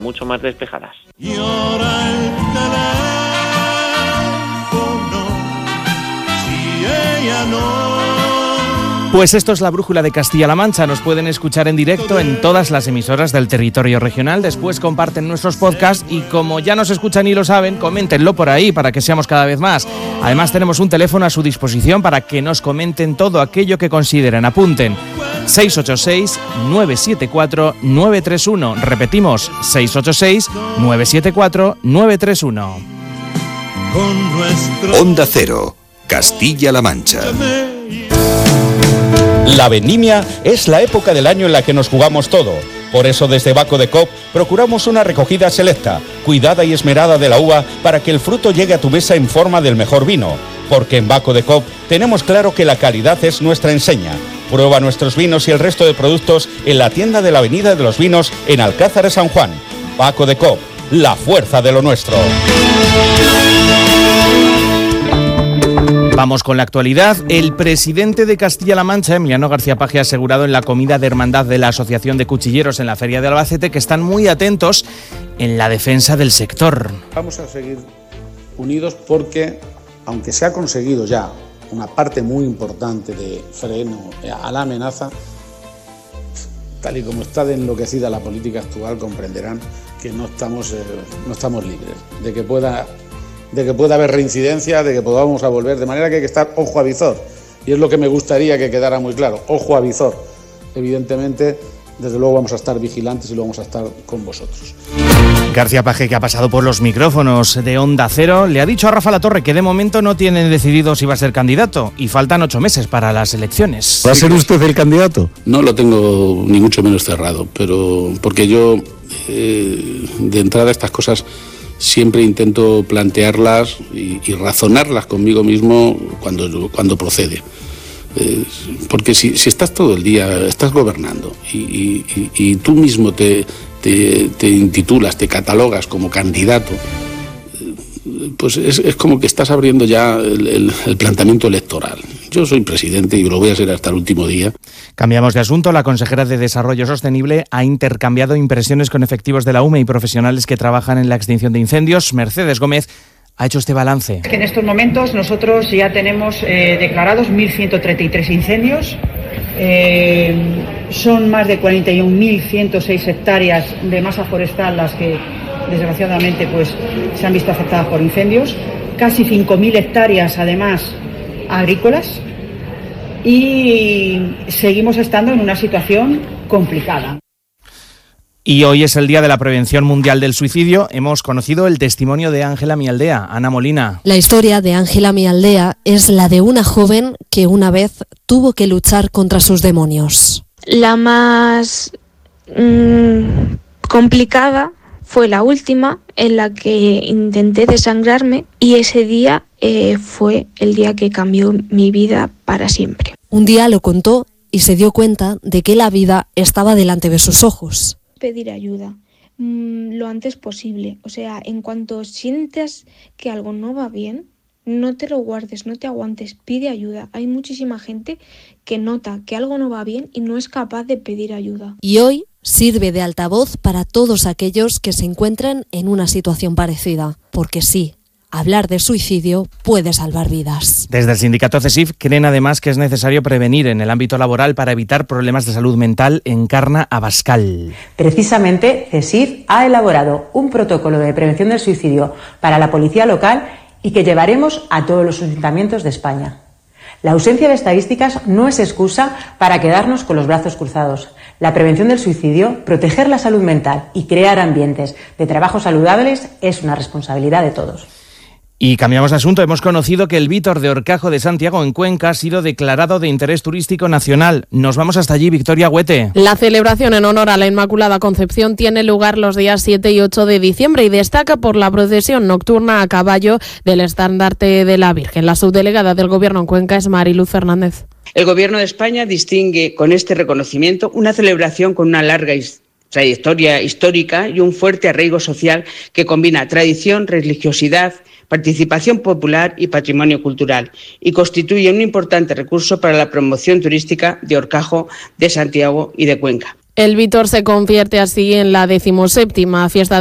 mucho más despejadas. Y ahora el teléfono, si ella no. Pues esto es la Brújula de Castilla-La Mancha. Nos pueden escuchar en directo en todas las emisoras del territorio regional. Después comparten nuestros podcasts y como ya nos escuchan y lo saben, coméntenlo por ahí para que seamos cada vez más. Además tenemos un teléfono a su disposición para que nos comenten todo aquello que consideren. Apunten: 686-974-931. Repetimos, 686-974-931. Onda Cero, Castilla-La Mancha. La vendimia es la época del año en la que nos jugamos todo. Por eso desde Baco de Coop procuramos una recogida selecta, cuidada y esmerada de la uva para que el fruto llegue a tu mesa en forma del mejor vino. Porque en Baco de Coop tenemos claro que la calidad es nuestra enseña. Prueba nuestros vinos y el resto de productos en la tienda de la Avenida de los Vinos en Alcázar de San Juan. Baco de Coop, la fuerza de lo nuestro. Vamos con la actualidad. El presidente de Castilla-La Mancha, Emiliano García Paje, ha asegurado en la comida de hermandad de la Asociación de Cuchilleros en la Feria de Albacete que están muy atentos en la defensa del sector. Vamos a seguir unidos porque, aunque se ha conseguido ya una parte muy importante de freno a la amenaza, tal y como está de enloquecida la política actual, comprenderán que no estamos libres de que pueda haber reincidencia, de que podamos volver, de manera que hay que estar ojo a visor. Y es lo que me gustaría que quedara muy claro, ojo a visor. Evidentemente, desde luego vamos a estar vigilantes y lo vamos a estar con vosotros. García Paje, que ha pasado por los micrófonos de Onda Cero, le ha dicho a Rafa Latorre que de momento no tienen decidido si va a ser candidato y faltan 8 meses para las elecciones. ¿Va a ser usted el candidato? No lo tengo ni mucho menos cerrado, pero porque yo, de entrada, estas cosas siempre intento plantearlas y razonarlas conmigo mismo cuando procede. Porque si estás todo el día, estás gobernando y tú mismo te intitulas, te catalogas como candidato, pues es como que estás abriendo ya el planteamiento electoral. Yo soy presidente y lo voy a ser hasta el último día. Cambiamos de asunto. La consejera de Desarrollo Sostenible ha intercambiado impresiones con efectivos de la UME y profesionales que trabajan en la extinción de incendios. Mercedes Gómez ha hecho este balance. En estos momentos nosotros ya tenemos declarados 1.133 incendios. Son más de 41.106 hectáreas de masa forestal las que desgraciadamente pues se han visto afectadas por incendios. Casi 5.000 hectáreas además agrícolas, y seguimos estando en una situación complicada. Y hoy es el Día de la Prevención Mundial del Suicidio. Hemos conocido el testimonio de Ángela Mialdea. Ana Molina. La historia de Ángela Mialdea es la de una joven que una vez tuvo que luchar contra sus demonios. La más complicada fue la última, en la que intenté desangrarme, y ese día fue el día que cambió mi vida para siempre. Un día lo contó y se dio cuenta de que la vida estaba delante de sus ojos. Pedir ayuda lo antes posible. O sea, en cuanto sientas que algo no va bien, no te lo guardes, no te aguantes, pide ayuda. Hay muchísima gente que nota que algo no va bien y no es capaz de pedir ayuda. Y hoy sirve de altavoz para todos aquellos que se encuentran en una situación parecida. Porque sí, hablar de suicidio puede salvar vidas. Desde el sindicato CESIF creen además que es necesario prevenir en el ámbito laboral para evitar problemas de salud mental. Encarna Abascal. Precisamente, CESIF ha elaborado un protocolo de prevención del suicidio para la policía local y que llevaremos a todos los ayuntamientos de España. La ausencia de estadísticas no es excusa para quedarnos con los brazos cruzados. La prevención del suicidio, proteger la salud mental y crear ambientes de trabajo saludables es una responsabilidad de todos. Y cambiamos de asunto. Hemos conocido que el Vítor de Horcajo de Santiago, en Cuenca, ha sido declarado de interés turístico nacional. Nos vamos hasta allí, Victoria Huete. La celebración en honor a la Inmaculada Concepción tiene lugar los días 7 y 8 de diciembre y destaca por la procesión nocturna a caballo del estandarte de la Virgen. La subdelegada del Gobierno en Cuenca es Mariluz Fernández. El Gobierno de España distingue con este reconocimiento una celebración con una larga trayectoria histórica y un fuerte arraigo social que combina tradición, religiosidad, participación popular y patrimonio cultural, y constituye un importante recurso para la promoción turística de Horcajo, de Santiago y de Cuenca. El Vítor se convierte así en la 17ª fiesta